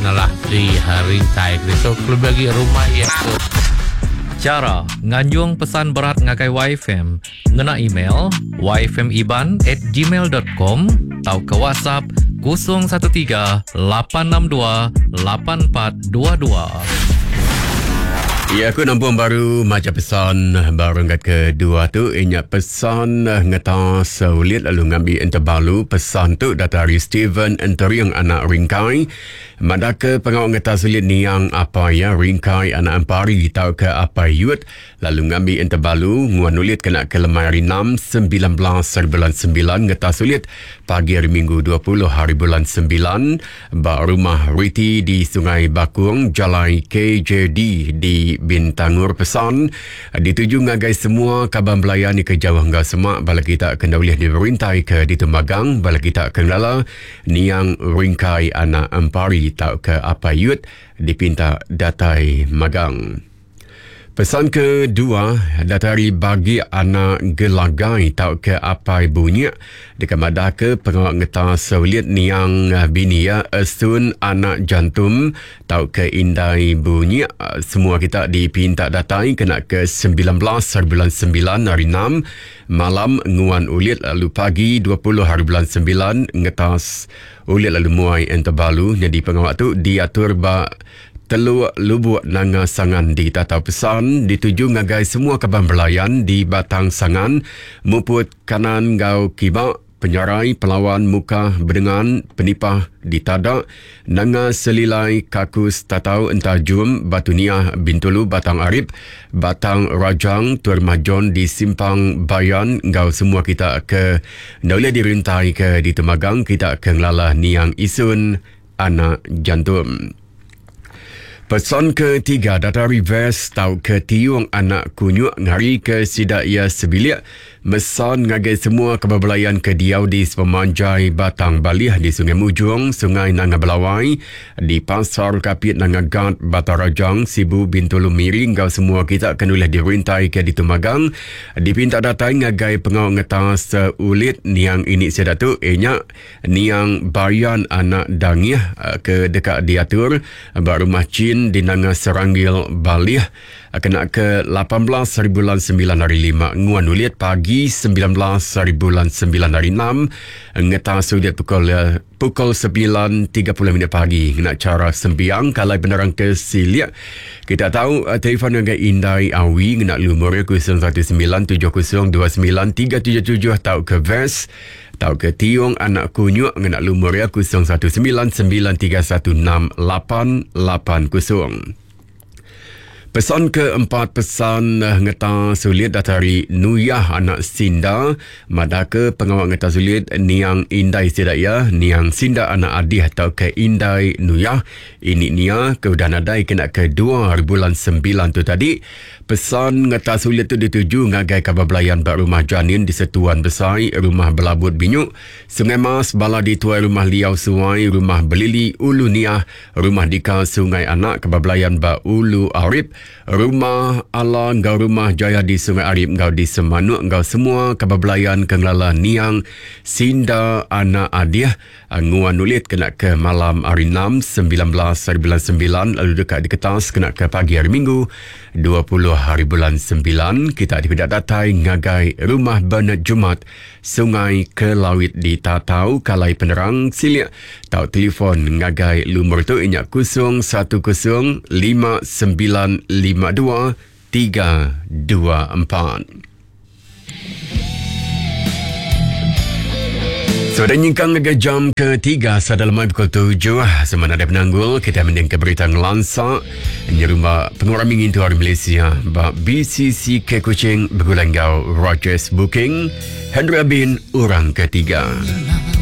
nalah di harintai itu kalau bagi rumah ya tu. Cara nganjung pesan berat ngakai YFM ngena email yfmiban@gmail.com atau ke WhatsApp 013 862 8422. Ya, aku nampak baru macam pesan baru angkat kedua tu. Ingat pesan ngeta sulit lalu ngambil interbalu. Pesan tu dari Steven Enteriang anak Ringkai. Madaka pengawal ngeta sulit ni yang apa ya Ringkai anak Ampari tahu ke apa yut. Lalu ngambil interbalu. Nguan ulit kena ke lemari 6 19 hari bulan 9 ngeta sulit. Pagi hari Minggu 20 hari bulan 9. Bak rumah Riti di Sungai Bakung. Jalan KJD di Bintangur pesan dituju ngagai semua kaban belayan di kejauh ngau semak bala kita kena boleh diberintai ke di Temagang bala kita kenala niang Ringkai anak Ampari tau ke apa yut dipinta datai Magang. Pesan kedua dari bagi anak Gelagai tau ke apa bunyi dekat madaka pengawal ngeta sulit niang bini ya Esun anak jantum tau ke indai bunyi semua kita dipinta datai kena ke 19 hari bulan 9 hari 6 malam nguan ulit lalu pagi 20 hari bulan 9 ngetas ulit lalu muai enterbalu jadi pengawal tu diatur ba Teluk Lubuk Nanga Sangan di Tatau Pesan dituju ngagai semua kaban belayan di Batang Sangan muput kanan gau kibak penyarai pelawan muka berdengan penipah di Tadak Nanga Selilai Kakus Tatau Entajum Batuniah Bintulu Batang Arif Batang Rajang Tuarmajon di Simpang Bayan gau semua kita ke boleh dirintai ke di Temagang kita ke ngelalah niang isun anak jantum. Pesan ketiga dari West tau ke tiung anak kunyuk ngari ke sidak ia sebilik mesan ngagai semua kebabelayan ke diau di Sepemanjai Batang Balih di Sungai Mujung, Sungai Nanga Belawai, di Pasar Kapit Nanga Gat, Batarajang, Sibu Bintulu Miri, ngau semua kita akan boleh dirintai ke di Tumagang. Dipinta datai ngagai pengau ngeta seulit niang ini sedak tu, niang Bayan anak Dangih ke dekat diatur, Rumah Chin di Nanga Seranggil Balih, kena ke 18 hari bulan 9 hari 5 nguan ulit pagi 19 hari bulan 9 hari 6 ngeta sulit pukul 9.30 minit pagi nak cara sembiang kalau beneran ke silia kita tahu telefon yang indai awi nak lumur 0197029377 tahu ke West tahu ke tiung anak kunyuk nak lumur 0199316880. Pesan keempat pesan ngeta sulit dari Nuyah anak Sinda madaka pengawal ngeta sulit niang indai sedaya niang Sinda anak Adih atau ke indai Nuyah ini nia keudana dai kena ke 2 bulan 9 tu tadi pesan ngeta sulit tu dituju ngagai kabablayan bak rumah janin di Setuan Besai rumah Belabut Binyuk Sungai Mas bala di tuai rumah Liau Suai rumah Belili Ulu Niah rumah Dika Sungai Anak kabablayan bak Ulu Arif rumah Allah ngau rumah Jaya di Sungai Arif ngau di Semanuk ngau semua kabablayan kenglala niang Sinda anak Adiah nguan ulit kena ke malam hari 6 19 hari bulan 9 lalu dekat di Ketas kena ke pagi hari Minggu 20 hari bulan 9 kita dipidak datai ngagai rumah Bernard Jumat Sungai Kelawit di Tatau Kalai Penerang Silik tau telefon ngagai lumur tu inyak 015952 324. Sudah nyingkang ke jam ketiga dalam pukul 7 semana ada penanggul kita mendengar berita ngelansak nyerumah pengurang mingin tuari Malaysia bak BCC ke Kuching bergulanggau Rogers Booking Henry Abin orang ketiga.